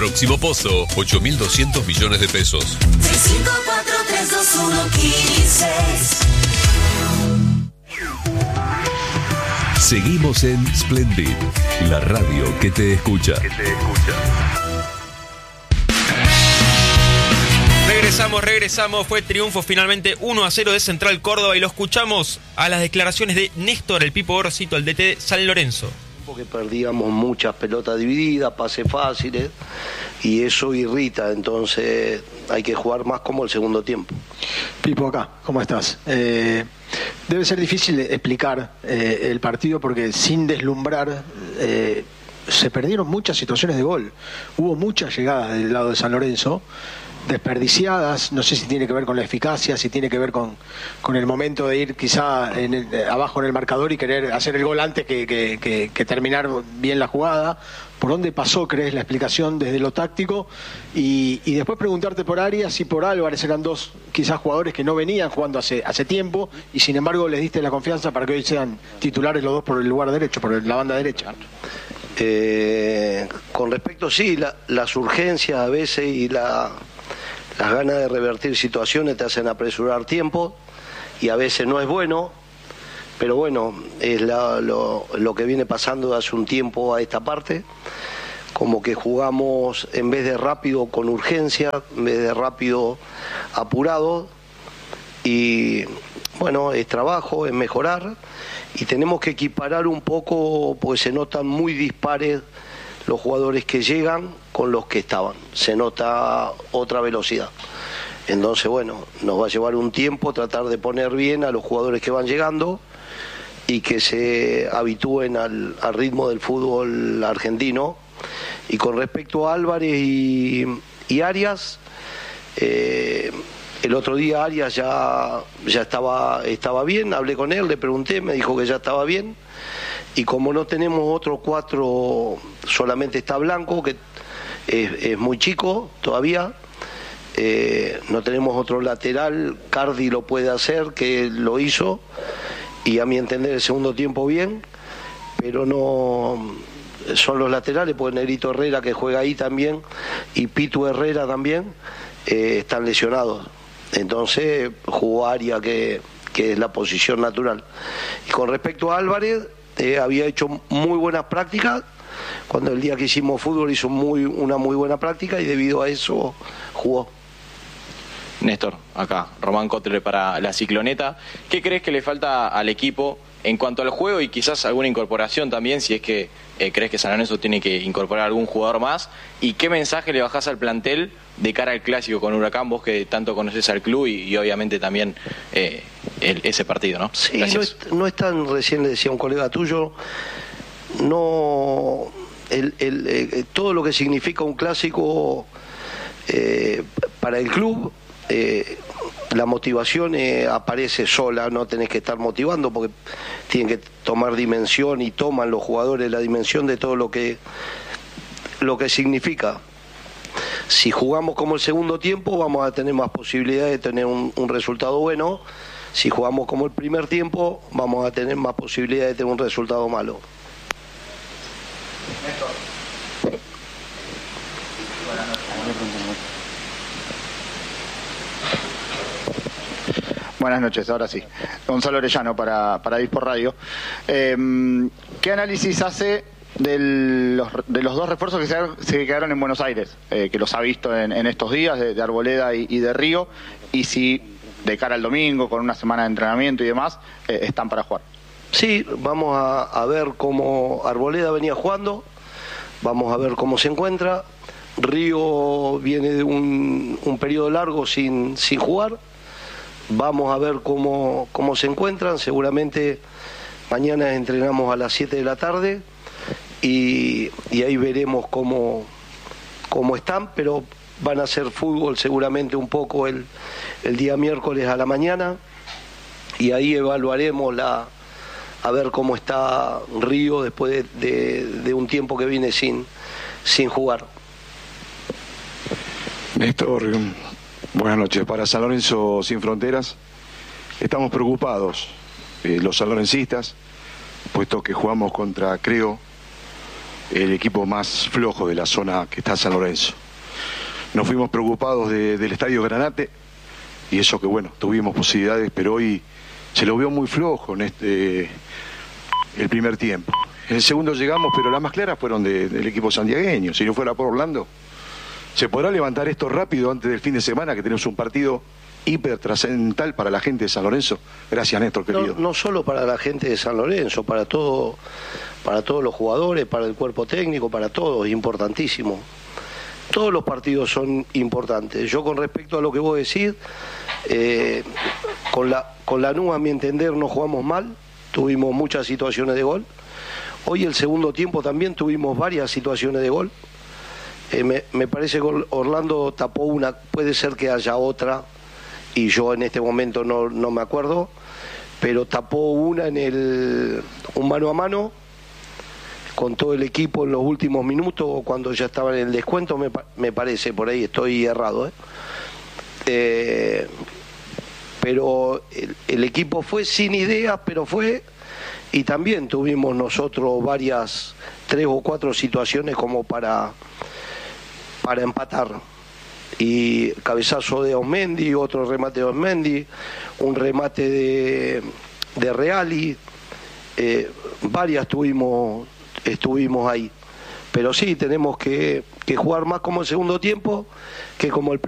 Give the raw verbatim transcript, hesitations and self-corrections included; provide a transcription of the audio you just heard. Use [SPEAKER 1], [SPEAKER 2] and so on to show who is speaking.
[SPEAKER 1] Próximo pozo, ocho mil doscientos millones de pesos.
[SPEAKER 2] seis cinco cuatro tres dos uno quince.
[SPEAKER 1] Seguimos en Splendid, la radio que te escucha. Que te escucha.
[SPEAKER 3] Regresamos, regresamos. Fue triunfo finalmente uno a cero de Central Córdoba y lo escuchamos a las declaraciones de Néstor el Pipo Gorosito, el D T de San Lorenzo.
[SPEAKER 4] Porque perdíamos muchas pelotas divididas, pases fáciles, y eso irrita, entonces hay que jugar más como el segundo tiempo.
[SPEAKER 5] Pipo, acá, ¿cómo estás? Eh, debe ser difícil explicar eh, el partido porque sin deslumbrar eh, se perdieron muchas situaciones de gol. Hubo muchas llegadas del lado de San Lorenzo, desperdiciadas, no sé si tiene que ver con la eficacia, si tiene que ver con, con el momento de ir quizá en el, abajo en el marcador y querer hacer el gol antes que, que, que, que terminar bien la jugada. ¿Por dónde pasó, crees, la explicación desde lo táctico? Y, y después preguntarte por Arias y por Álvarez, eran dos quizás jugadores que no venían jugando hace, hace tiempo y sin embargo les diste la confianza para que hoy sean titulares los dos por el lugar derecho, por la banda derecha.
[SPEAKER 4] Eh, con respecto, sí, la, las urgencias a veces y la... las ganas de revertir situaciones te hacen apresurar tiempo y a veces no es bueno, pero bueno, es la, lo, lo que viene pasando de hace un tiempo a esta parte, como que jugamos en vez de rápido con urgencia, en vez de rápido apurado, y bueno, es trabajo, es mejorar y tenemos que equiparar un poco porque se notan muy dispares los jugadores que llegan con los que estaban, se nota otra velocidad. Entonces, bueno, nos va a llevar un tiempo tratar de poner bien a los jugadores que van llegando y que se habitúen al, al ritmo del fútbol argentino. Y con respecto a Álvarez y, y Arias, eh, el otro día Arias ya, ya estaba, estaba bien, hablé con él, le pregunté, me dijo que ya estaba bien. Y como no tenemos otro cuatro, solamente está Blanco, que es, es muy chico todavía, eh, no tenemos otro lateral, Cardi lo puede hacer, que lo hizo, y a mi entender el segundo tiempo bien, pero no son los laterales, porque Negrito Herrera que juega ahí también, y Pitu Herrera también, eh, están lesionados. Entonces jugó Aria, que, que es la posición natural. Y con respecto a Álvarez, Eh, había hecho muy buenas prácticas, cuando el día que hicimos fútbol hizo muy, una muy buena práctica y debido a eso jugó.
[SPEAKER 6] Néstor, acá, Román Cotre para la Cicloneta. ¿Qué crees que le falta al equipo en cuanto al juego y quizás alguna incorporación también, si es que eh, crees que San Lorenzo tiene que incorporar algún jugador más? ¿Y qué mensaje le bajás al plantel de cara al clásico con Huracán, vos que tanto conoces al club y, y obviamente también eh, el, ese partido, ¿no?
[SPEAKER 4] Sí, no es, no es tan, recién le decía a un colega tuyo, no, el, el, eh, todo lo que significa un clásico eh, para el club, eh, la motivación eh, aparece sola, no tenés que estar motivando porque tienen que tomar dimensión y toman los jugadores la dimensión de todo lo que, lo que significa. Si jugamos como el segundo tiempo vamos a tener más posibilidades de tener un, un resultado bueno. Si jugamos como el primer tiempo vamos a tener más posibilidades de tener un resultado malo.
[SPEAKER 7] Buenas noches, ahora sí. Gonzalo Orellano para, para Dispor Radio. Eh, ¿Qué análisis hace de los, de los dos refuerzos que se, se quedaron en Buenos Aires, eh, que los ha visto en, en estos días, de, de Arboleda y, y de Río, y si de cara al domingo, con una semana de entrenamiento y demás, eh, están para jugar?
[SPEAKER 4] Sí, vamos a, a ver cómo Arboleda venía jugando, vamos a ver cómo se encuentra. Río viene de un, un periodo largo sin, sin jugar, vamos a ver cómo, cómo se encuentran. Seguramente mañana entrenamos a las siete de la tarde y, y ahí veremos cómo, cómo están, pero van a hacer fútbol seguramente un poco el, el día miércoles a la mañana y ahí evaluaremos la, a ver cómo está Río después de, de, de un tiempo que viene sin, sin jugar.
[SPEAKER 8] Néstor, buenas noches. Para San Lorenzo Sin Fronteras, estamos preocupados, eh, los sanlorencistas, puesto que jugamos contra, creo, el equipo más flojo de la zona que está San Lorenzo. Nos fuimos preocupados de, del Estadio Granate, y eso que bueno, tuvimos posibilidades, pero hoy se lo vio muy flojo en este el primer tiempo. En el segundo llegamos, pero las más claras fueron de, del equipo santiagueño. Si no fuera por Orlando, ¿se podrá levantar esto rápido antes del fin de semana, que tenemos un partido hiper trascendental para la gente de San Lorenzo? Gracias, Néstor, querido.
[SPEAKER 4] No, no solo para la gente de San Lorenzo, para todo, para todos los jugadores, para el cuerpo técnico, para todos, importantísimo. Todos los partidos son importantes. Yo, con respecto a lo que vos decís, eh, con la con Lanús, a mi entender, no jugamos mal, tuvimos muchas situaciones de gol. Hoy, el segundo tiempo, también tuvimos varias situaciones de gol. Eh, me, me parece que Orlando tapó una, puede ser que haya otra, y yo en este momento no, no me acuerdo, pero tapó una en el un mano a mano con todo el equipo en los últimos minutos, cuando ya estaba en el descuento, me, me parece, por ahí estoy errado, ¿eh? Eh, pero el, el equipo fue sin ideas, pero fue, y también tuvimos nosotros varias, tres o cuatro situaciones como para, para empatar. Y cabezazo de Osmendi, otro remate de Osmendi, un remate de, de Reali, eh, varias tuvimos, estuvimos ahí. Pero sí, tenemos que, que jugar más como el segundo tiempo que como el